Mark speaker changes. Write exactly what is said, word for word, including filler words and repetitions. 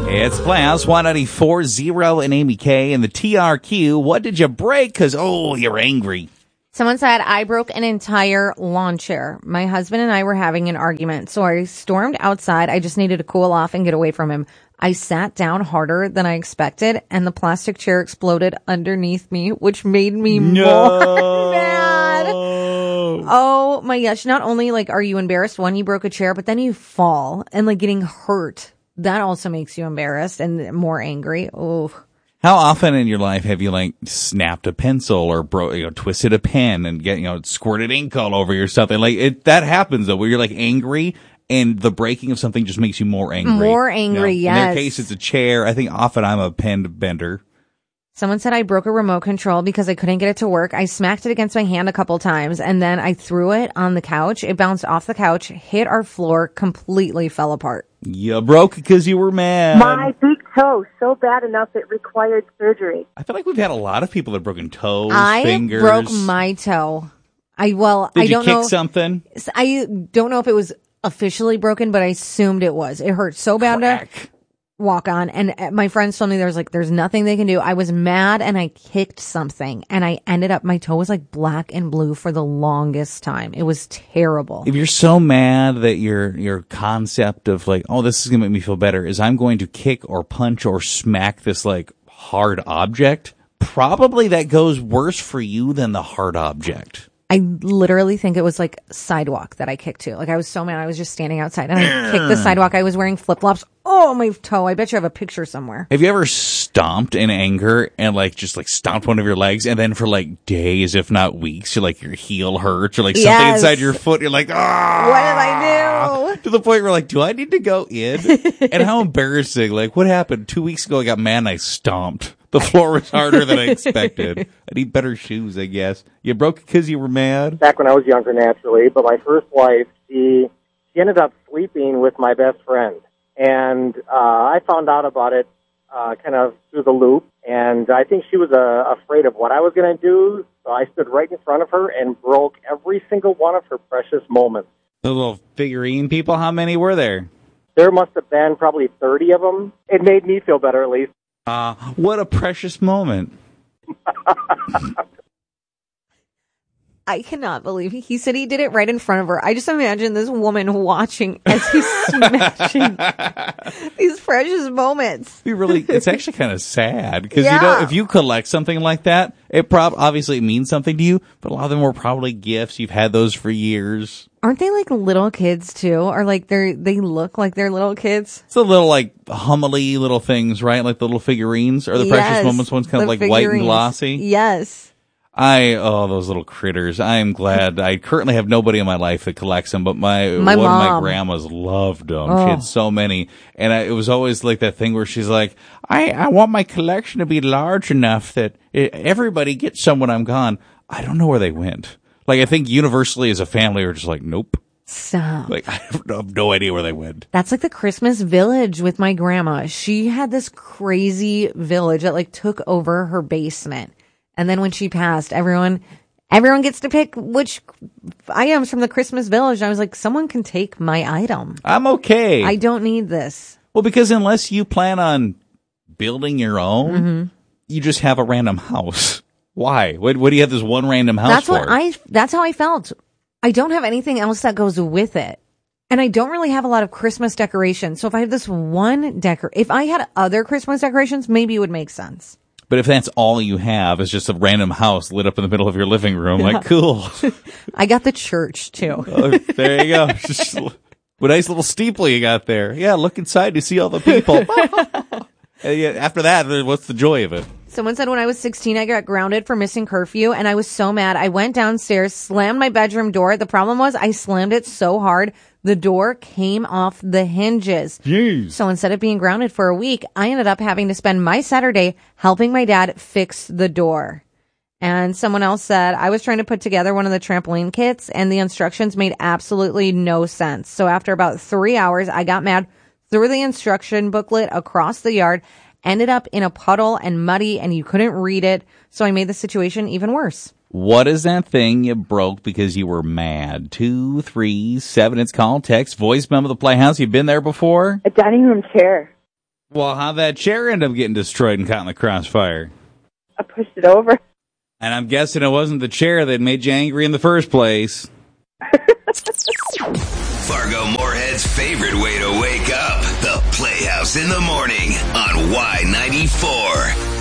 Speaker 1: It's Playhouse one ninety-four point oh and Amy K and the T R Q. What did you break? Because, oh, you're angry.
Speaker 2: Someone said, I broke an entire lawn chair. My husband and I were having an argument, so I stormed outside. I just needed to cool off and get away from him. I sat down harder than I expected, and the plastic chair exploded underneath me, which made me
Speaker 1: No.
Speaker 2: more mad. Oh, my gosh. Not only, like, are you embarrassed when you broke a chair, but then you fall and, like, getting hurt. That also makes you embarrassed and more angry. Oh.
Speaker 1: How often in your life have you, like, snapped a pencil or bro- you know, twisted a pen and get, you know, squirted ink all over yourself? And, like, it, that happens, though, where you're, like, angry and the breaking of something just makes you more angry.
Speaker 2: More angry,
Speaker 1: you know?
Speaker 2: yes.
Speaker 1: In their case, it's a chair. I think often I'm a pen bender.
Speaker 2: Someone said I broke a remote control because I couldn't get it to work. I smacked it against my hand a couple times, and then I threw it on the couch. It bounced off the couch, hit our floor, completely fell apart.
Speaker 1: You broke because you were mad.
Speaker 3: My big toe, so bad enough it required surgery.
Speaker 1: I feel like we've had a lot of people that have broken toes,
Speaker 2: I
Speaker 1: fingers.
Speaker 2: broke my toe. I well,
Speaker 1: Did
Speaker 2: I
Speaker 1: you
Speaker 2: don't
Speaker 1: kick
Speaker 2: know.
Speaker 1: something?
Speaker 2: I don't know if it was officially broken, but I assumed it was. It hurt so bad
Speaker 1: Crack.
Speaker 2: to walk on, and my friends told me there was like, there's nothing they can do. I was mad, and I kicked something, and I ended up, my toe was like black and blue for the longest time. It was terrible.
Speaker 1: If you're so mad that your your concept of like, oh, this is going to make me feel better is I'm going to kick or punch or smack this like hard object, probably that goes worse for you than the hard object.
Speaker 2: I literally think it was like sidewalk that I kicked to. Like I was so mad. I was just standing outside and I kicked the sidewalk. I was wearing flip flops. Oh, my toe. I bet you have a picture somewhere.
Speaker 1: Have you ever stomped in anger and like just like stomped one of your legs and then for like days, if not weeks, you're like your heel hurts or like something
Speaker 2: Yes.
Speaker 1: inside your foot. You're like, ah,
Speaker 2: What did I do?
Speaker 1: To the point where like, do I need to go in? And how embarrassing. Like what happened two weeks ago? I got mad and I stomped. The floor was harder than I expected. I need better shoes, I guess. You broke because you were mad?
Speaker 4: Back when I was younger, naturally, but my first wife, she she ended up sleeping with my best friend. And uh, I found out about it uh, kind of through the loop, and I think she was uh, afraid of what I was going to do, so I stood right in front of her and broke every single one of her precious moments.
Speaker 1: The little figurine people, how many were there?
Speaker 4: There must have been probably thirty of them. It made me feel better, at least.
Speaker 1: Uh, what a precious moment.
Speaker 2: I cannot believe he, he said he did it right in front of her. I just imagine this woman watching as he's smashing these precious moments.
Speaker 1: We really, it's actually kind of sad because
Speaker 2: Yeah.
Speaker 1: you know if you collect something like that, it prob obviously it means something to you, but a lot of them were probably gifts. You've had those for years.
Speaker 2: Aren't they like little kids too? Or like they're they look like they're little kids?
Speaker 1: It's the little like hummely little things, right? Like the little figurines or the precious
Speaker 2: Yes,
Speaker 1: moments ones, kind of
Speaker 2: the
Speaker 1: like white and
Speaker 2: figurines.
Speaker 1: glossy.
Speaker 2: Yes.
Speaker 1: I oh those little critters. I am glad. I currently have nobody in my life that collects them, but my,
Speaker 2: My
Speaker 1: one of my
Speaker 2: mom.
Speaker 1: grandmas loved them. She
Speaker 2: Oh.
Speaker 1: had so many, and I, it was always like that thing where she's like, "I I want my collection to be large enough that it, everybody gets some when I'm gone." I don't know where they went. Like I think universally as a family, we're just like, nope.
Speaker 2: Stop.
Speaker 1: Like I have no idea where they went.
Speaker 2: That's like the Christmas village with my grandma. She had this crazy village that like took over her basement. And then when she passed, everyone, everyone gets to pick which items from the Christmas village. And I was like, someone can take my item.
Speaker 1: I'm okay.
Speaker 2: I don't need this.
Speaker 1: Well, because unless you plan on building your own,
Speaker 2: Mm-hmm.
Speaker 1: you just have a random house. Why? What, what do you have this one random house
Speaker 2: That's
Speaker 1: for?
Speaker 2: what I, that's how I felt. I don't have anything else that goes with it. And I don't really have a lot of Christmas decorations. So if I have this one decor, if I had other Christmas decorations, maybe it would make sense.
Speaker 1: But if that's all you have is just a random house lit up in the middle of your living room, like, cool.
Speaker 2: I got the church too.
Speaker 1: Oh, there you go. Just a nice little steeple you got there. Yeah, look inside to see all the people. And yeah, after that, what's the joy of it?
Speaker 2: Someone said when I was sixteen, I got grounded for missing curfew, and I was so mad. I went downstairs, slammed my bedroom door. The problem was I slammed it so hard, the door came off the hinges.
Speaker 1: Jeez.
Speaker 2: So instead of being grounded for a week, I ended up having to spend my Saturday helping my dad fix the door. And someone else said, I was trying to put together one of the trampoline kits, and the instructions made absolutely no sense. So after about three hours, I got mad, threw the instruction booklet across the yard, ended up in a puddle and muddy, and you couldn't read it. So I made the situation even worse.
Speaker 1: What is that thing you broke because you were mad? Two, three, seven, it's called. Text, voicemail of the Playhouse. You've been there before?
Speaker 3: A dining room chair.
Speaker 1: Well, how'd that chair end up getting destroyed and caught in the crossfire?
Speaker 3: I pushed it over.
Speaker 1: And I'm guessing it wasn't the chair that made you angry in the first place.
Speaker 5: Fargo Moorhead's favorite way to wake up. The Playhouse in the Morning on Y ninety-four.